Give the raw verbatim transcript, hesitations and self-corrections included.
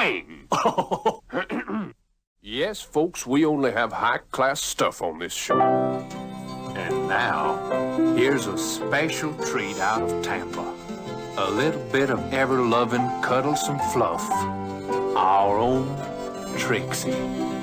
bang! Yes, folks, we only have high-class stuff on this show. And now, here's a special treat out of Tampa. A little bit of ever-loving, cuddlesome fluff. Our own Trixie.